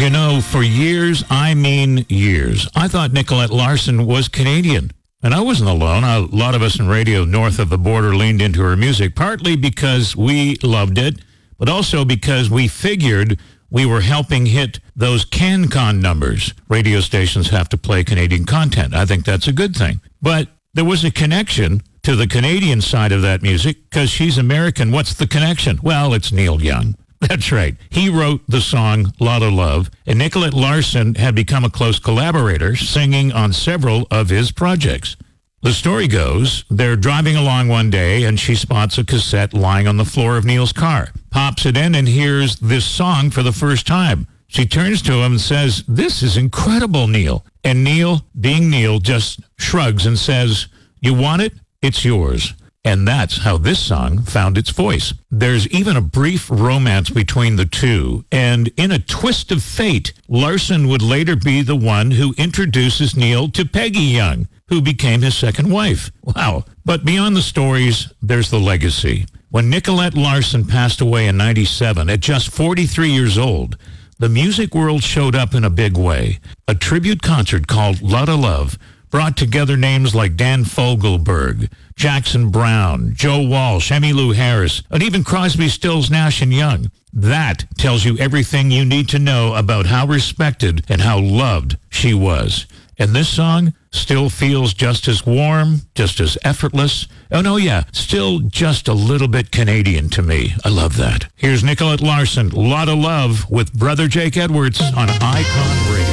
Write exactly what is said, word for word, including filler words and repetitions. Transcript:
You know, for years, I mean years, I thought Nicolette Larson was Canadian. And I wasn't alone. A lot of us in radio north of the border leaned into her music, partly because we loved it, but also because we figured we were helping hit those CanCon numbers. Radio stations have to play Canadian content. I think that's a good thing. But there was a connection to the Canadian side of that music because she's American. What's the connection? Well, it's Neil Young. That's right. He wrote the song Lot of Love, and Nicolette Larson had become a close collaborator, singing on several of his projects. The story goes, they're driving along one day, and she spots a cassette lying on the floor of Neil's car, pops it in, and hears this song for the first time. She turns to him and says, "This is incredible, Neil." And Neil, being Neil, just shrugs and says, "You want it? It's yours." And that's how this song found its voice. There's even a brief romance between the two, and in a twist of fate, Larson would later be the one who introduces Neil to Peggy Young, who became his second wife. Wow. But beyond the stories, there's the legacy. When Nicolette Larson passed away in ninety-seven, at just forty-three years old, the music world showed up in a big way. A tribute concert called Lot of Love brought together names like Dan Fogelberg, Jackson Brown, Joe Walsh, Emmylou Harris, and even Crosby, Stills, Nash and Young. That tells you everything you need to know about how respected and how loved she was. And this song still feels just as warm, just as effortless. Oh, no, yeah, still just a little bit Canadian to me. I love that. Here's Nicolette Larson, Lot of Love, with Brother Jake Edwards on Icon Radio.